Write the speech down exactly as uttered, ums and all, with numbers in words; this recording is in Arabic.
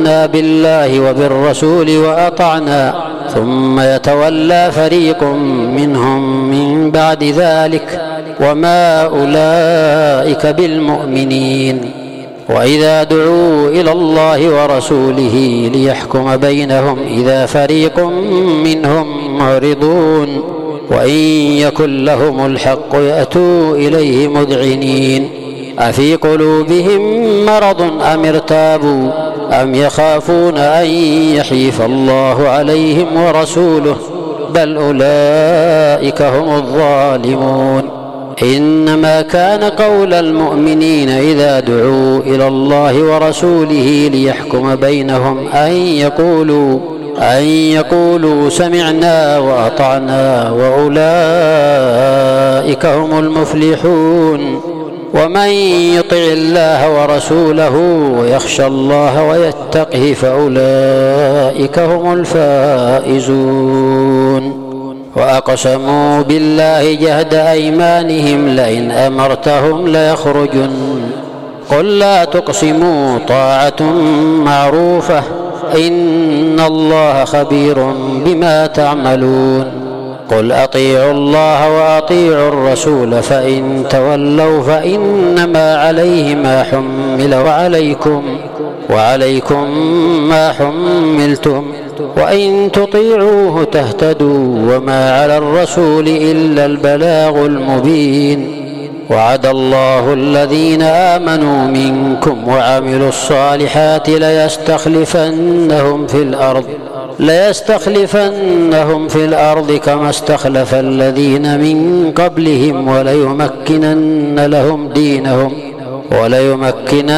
آمنا بالله وبالرسول وأطعنا ثم يتولى فريق منهم من بعد ذلك وما أولئك بالمؤمنين. وإذا دعوا إلى الله ورسوله ليحكم بينهم إذا فريق منهم معرضون وإن يكن لهم الحق يأتوا إليه مذعنين أفي قلوبهم مرض أم ارتابوا أم يخافون أن يحيف الله عليهم ورسوله بل أولئك هم الظالمون. إنما كان قول المؤمنين إذا دعوا إلى الله ورسوله ليحكم بينهم أن يقولوا أن يقولوا سمعنا وأطعنا وأولئك هم المفلحون. ومن يطع الله ورسوله ويخشى الله ويتقه فأولئك هم الفائزون. وأقسموا بالله جهد أيمانهم لئن أمرتهم ليخرجن قل لا تقسموا طاعة معروفة إن الله خبير بما تعملون. قل أطيعوا الله وأطيعوا الرسول فإن تولوا فإنما عليه ما حمل وعليكم وعليكم ما حملتم وإن تطيعوه تهتدوا وما على الرسول إلا البلاغ المبين. وعد الله الذين آمنوا منكم وعملوا الصالحات ليستخلفنهم في الأرض ليستخلفنهم في الأرض كما استخلف الذين من قبلهم وليمكنن لهم دينهم وليمكنن